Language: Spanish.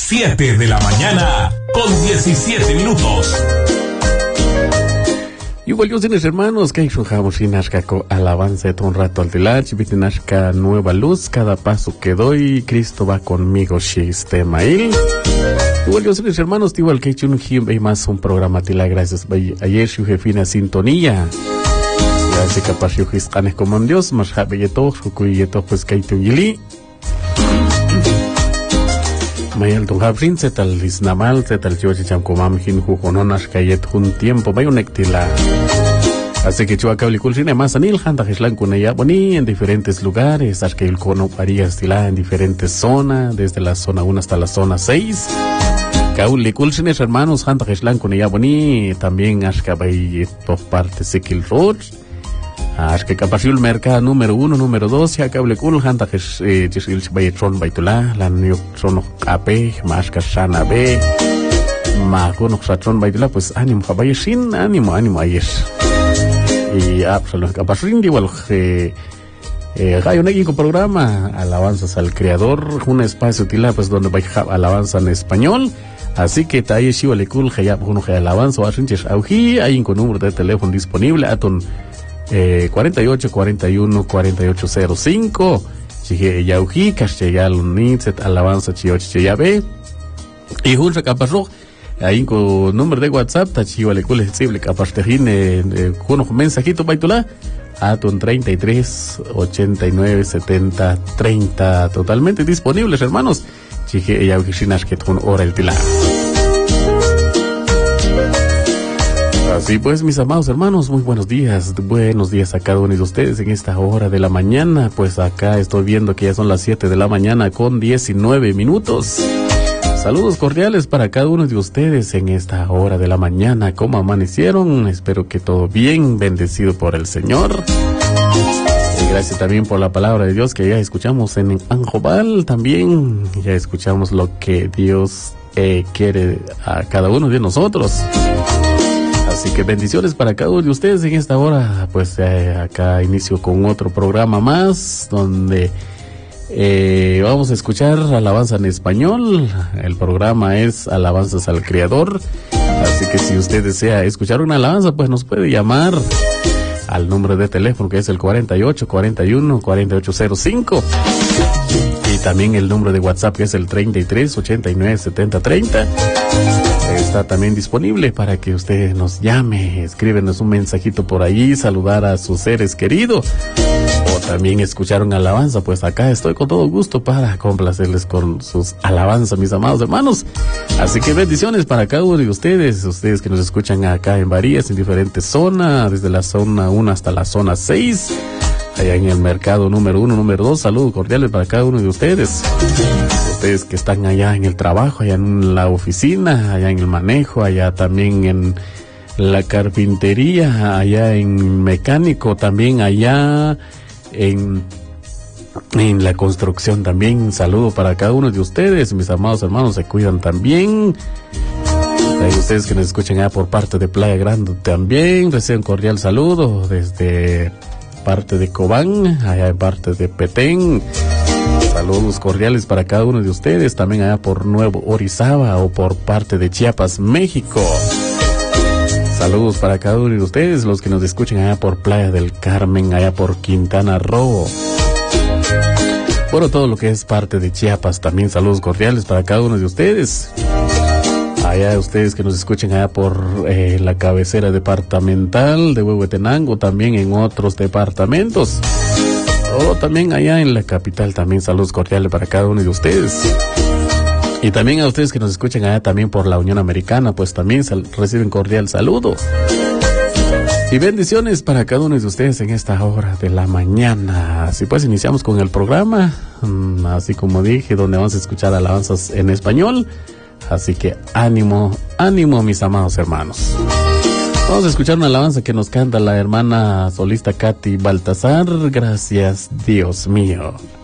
7 de la mañana con 17 minutos. Igual yo tienes hermanos que jugamos inashkako alabanza un rato al tilach, vitinashka nueva luz, cada paso que doy, Cristo va conmigo, Shistemail. Igual yo tienes hermanos, igual que un him más un programa tila, gracias. Ayer su jefina sintonía. Ya se capaz yo hiscanes como Dios, más jabeyeto, jucuyeto, pues kaituyili. Mayal tu habrin setal lisnamal setal choche chamkomam hin jujononas kayet un tiempo bayonectila. Así que chuacabli kulsine más anil hanta hislan kunaya boni en diferentes lugares, que el cono varía estila en diferentes zonas, desde la zona 1 hasta la zona 6. Kauli kulsine hermanos hanta hislan kunaya boni también ashka bay top parte sikil road. Que capació el mercado número 1, número 2, ya cable cool, hanta que chisil bayetron baytula, la new son ape, más que sana be, mago no satron baytula, pues ánimo, cabay sin ánimo ayer. Y absolutamente capació igual que hay un equipo programa, alabanzas al creador, un espacio tila, pues donde va alabanza en español. Así que talle shiva le cool, que ya uno que alabanza, o asunches auji, hay un número de teléfono disponible, aton 48 41 4805 chige yauji castellal nitset alabanza chioche yabe y junto caparro ahí con número de WhatsApp tachiwa le cule sensible capartejine con un mensajito baitula aton 33 89 70 30 totalmente disponibles hermanos chige yauji shinash que con hora el tila. Así pues, mis amados hermanos, muy buenos días a cada uno de ustedes en esta hora de la mañana. Pues acá estoy viendo que ya son las 7 de la mañana con 19 minutos. Saludos cordiales para cada uno de ustedes en esta hora de la mañana. ¿Cómo amanecieron? Espero que todo bien, bendecido por el Señor. Y gracias también por la palabra de Dios que ya escuchamos en Anjobal. También ya escuchamos lo que Dios quiere a cada uno de nosotros. Así que bendiciones para cada uno de ustedes en esta hora. Pues acá inicio con otro programa más donde vamos a escuchar alabanza en español. El programa es Alabanzas al Creador. Así que si usted desea escuchar una alabanza, pues nos puede llamar al número de teléfono que es el 48 41 4805. Y también el número de WhatsApp que es el 33 89 70 30. Está también disponible para que usted nos llame, escríbenos un mensajito por ahí, saludar a sus seres queridos o también escuchar una alabanza. Pues acá estoy con todo gusto para complacerles con sus alabanzas, mis amados hermanos. Así que bendiciones para cada uno de ustedes que nos escuchan acá en Varías, en diferentes zonas, desde la zona 1 hasta la zona 6. Allá en el mercado número 1, número 2, saludos cordiales para cada uno de ustedes. Ustedes que están allá en el trabajo, allá en la oficina, allá en el manejo, allá también en la carpintería, allá en mecánico, también allá en la construcción también. Un saludo para cada uno de ustedes, mis amados hermanos, se cuidan también. Hay ustedes que nos escuchan allá por parte de Playa Grande también, reciben cordial saludo desde parte de Cobán, allá en parte de Petén. Saludos cordiales para cada uno de ustedes, también allá por Nuevo Orizaba o por parte de Chiapas, México. Saludos para cada uno de ustedes, los que nos escuchan allá por Playa del Carmen, allá por Quintana Roo. Bueno, todo lo que es parte de Chiapas, también saludos cordiales para cada uno de ustedes. Allá ustedes que nos escuchen allá por la cabecera departamental de Huehuetenango, también en otros departamentos. O también allá en la capital, también saludos cordiales para cada uno de ustedes. Y también a ustedes que nos escuchan allá también por la Unión Americana, pues también reciben cordial saludo. Y bendiciones para cada uno de ustedes en esta hora de la mañana. Así pues iniciamos con el programa, así como dije, donde vamos a escuchar alabanzas en español. Así que ánimo, ánimo mis amados hermanos. Vamos a escuchar una alabanza que nos canta la hermana solista Katy Baltasar. Gracias, Dios mío.